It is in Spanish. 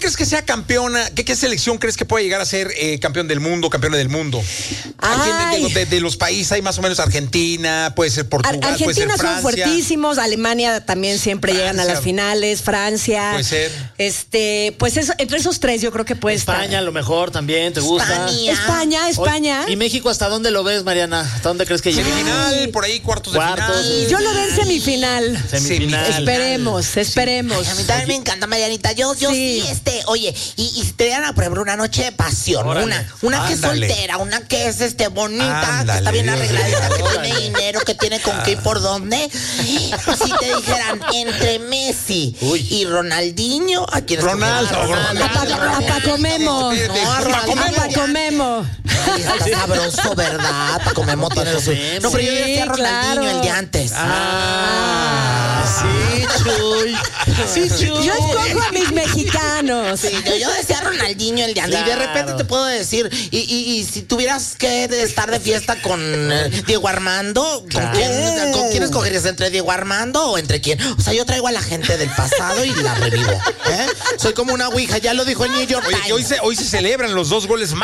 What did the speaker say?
crees que sea campeona? ¿Qué selección crees que pueda llegar a ser campeona del mundo? Aquí de los países hay más o menos Argentina, puede ser Portugal, Argentina puede ser Francia. son fuertísimos, Alemania también siempre llegan a las finales, Francia. Puede ser. Pues eso, entre esos tres yo creo que puede España estar. a lo mejor también, ¿te gusta? España. ¿Y México hasta dónde lo ves, Mariana? ¿Hasta dónde crees que llegue? Semifinal, por ahí cuartos de final. Yo lo veo en semifinal. Esperemos. Ay, a mí también me encanta, Marianita. Yo sí, oye, y si te dieran, por ejemplo, una noche de pasión, una que es soltera, una que es bonita, que está bien arregladita, que tiene dinero, que tiene con qué y por dónde. Si te dijeran entre Messi y Ronaldinho, ¿a quién Ronaldo. A Paco Memo. Paco Memo. Está sabroso, ¿verdad? Paco Memo tiene lo suyo. No, pero yo decía Ronaldinho, el de antes. Sí, Chuy. Yo escojo a mis mexicanos. Sí, yo decía Ronaldinho, el de antes. Claro. Y de repente te puedo decir, y si tuvieras que estar de fiesta con Diego Armando, ¿con quién escogerías? ¿Entre Diego Armando o entre quién? O sea, yo traigo a la gente del pasado y la revivo. Soy como una ouija, ya lo dijo el New York Times. Oye, que hoy se celebran los 2 goles